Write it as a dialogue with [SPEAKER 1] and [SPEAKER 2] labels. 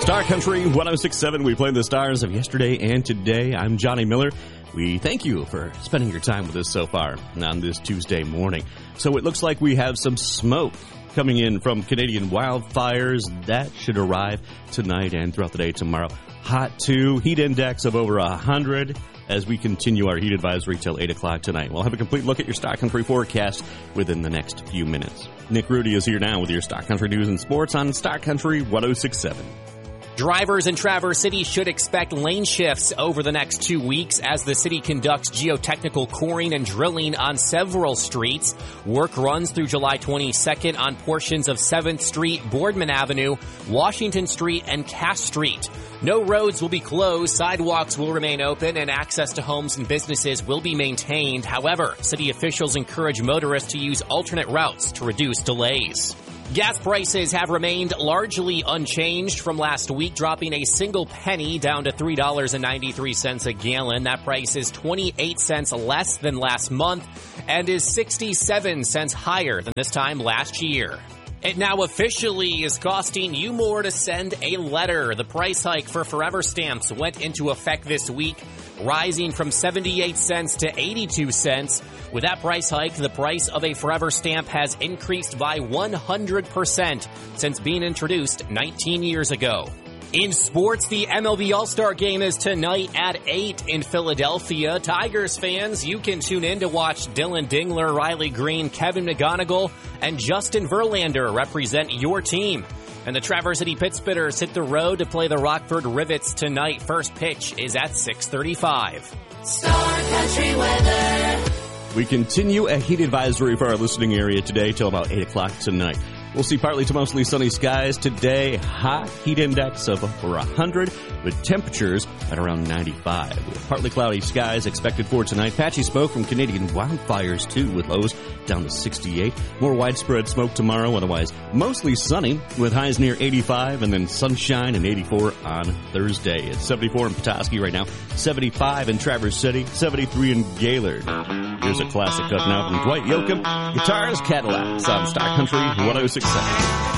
[SPEAKER 1] Star Country 106.7. We play the stars of yesterday and today. I'm Johnny Miller. We thank you for spending your time with us so far on this Tuesday morning. So it looks like we have some smoke coming in from Canadian wildfires. That should arrive tonight and throughout the day tomorrow. Hot 2, heat index of over 100 as we continue our heat advisory till 8 o'clock tonight. We'll have a complete look at your Star Country forecast within the next few minutes. Nick Rudy is here now with your Star Country news and sports on Star Country 106.7.
[SPEAKER 2] Drivers in Traverse City should expect lane shifts over the next 2 weeks as the city conducts geotechnical coring and drilling on several streets. Work runs through July 22nd on portions of 7th Street, Boardman Avenue, Washington Street, and Cass Street. No roads will be closed, sidewalks will remain open, and access to homes and businesses will be maintained. However, city officials encourage motorists to use alternate routes to reduce delays. Gas prices have remained largely unchanged from last week, dropping a single penny down to $3.93 a gallon. That price is 28 cents less than last month and is 67 cents higher than this time last year. It now officially is costing you more to send a letter. The price hike for Forever Stamps went into effect this week, rising from 78 cents to 82 cents. With that price hike, the price of a Forever Stamp has increased by 100% since being introduced 19 years ago. In sports, the MLB All-Star Game is tonight at 8 in Philadelphia. Tigers fans, you can tune in to watch Dylan Dingler, Riley Green, Kevin McGonigal, and Justin Verlander represent your team. And the Traverse City Pittsburghers hit the road to play the Rockford Rivets tonight. First pitch is at 6:35.
[SPEAKER 3] Star Country weather.
[SPEAKER 1] We continue a heat advisory for our listening area today till about 8 o'clock tonight. We'll see partly to mostly sunny skies today. Hot heat index of over 100 with temperatures at around 95. With partly cloudy skies expected for tonight. Patchy smoke from Canadian wildfires too with lows down to 68. More widespread smoke tomorrow. Otherwise mostly sunny with highs near 85 and then sunshine and 84 on Thursday. It's 74 in Petoskey right now. 75 in Traverse City. 73 in Gaylord. Here's a classic cut now from Dwight Yoakam. Guitars Cadillacs on Star Country 106.7.